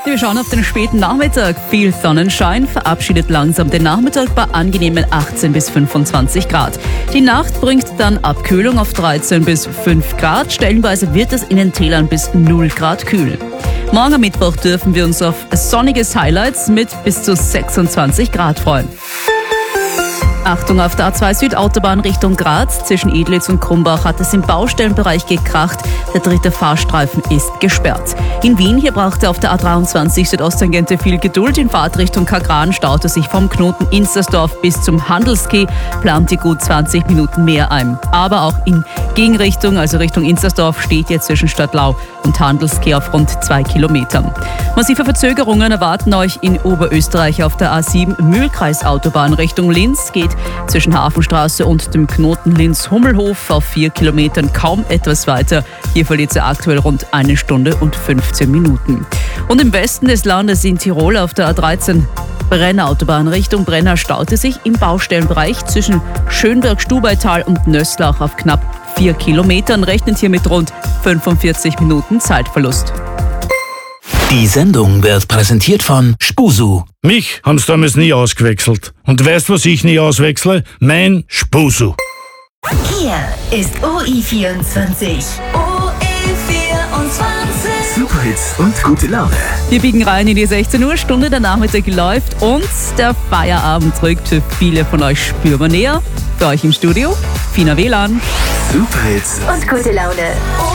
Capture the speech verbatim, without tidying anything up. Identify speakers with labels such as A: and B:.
A: Wir schauen auf den späten Nachmittag. Viel Sonnenschein verabschiedet langsam den Nachmittag bei angenehmen achtzehn bis fünfundzwanzig Grad. Die Nacht bringt dann Abkühlung auf dreizehn bis fünf Grad. Stellenweise wird es in den Tälern bis null Grad kühl. Morgen am Mittwoch dürfen wir uns auf sonniges Highlights mit bis zu sechsundzwanzig Grad freuen. Achtung auf der A zwei Südautobahn Richtung Graz. Zwischen Edlitz und Krumbach hat es im Baustellenbereich gekracht. Der dritte Fahrstreifen ist gesperrt. In Wien hier brauchte auf der A dreiundzwanzig Südosttangente viel Geduld. In Fahrtrichtung Kagran staute sich vom Knoten Instersdorf bis zum Handelskeh, plant die gut zwanzig Minuten mehr ein. Aber auch in Gegenrichtung, also Richtung Instersdorf, steht jetzt zwischen Stadtlau und Handelskeh auf rund zwei Kilometern. Massive Verzögerungen erwarten euch in Oberösterreich auf der A sieben Mühlkreisautobahn Richtung Linz. Geht zwischen Hafenstraße und dem Knoten Linz-Hummelhof auf vier Kilometern kaum etwas weiter. Hier verliert sie aktuell rund eine Stunde und fünfzehn Minuten. Und im Westen des Landes in Tirol auf der A dreizehn Brenner-Autobahn Richtung Brenner staute sich im Baustellenbereich zwischen Schönberg-Stubaital und Nösslach auf knapp vier Kilometern. Rechnet hier mit rund fünfundvierzig Minuten Zeitverlust.
B: Die Sendung wird präsentiert von Spusu.
C: Mich haben's damals nie ausgewechselt. Und weißt, was ich nie auswechsle? Mein Spusu.
D: Hier ist O I vierundzwanzig. O I vierundzwanzig.
B: Superhits und gute Laune.
A: Wir biegen rein in die sechzehn Uhr Stunde, der Nachmittag läuft und der Feierabend rückt für viele von euch spürbar näher. Für euch im Studio, Fina W L A N.
B: Superhits
D: Und gute Laune.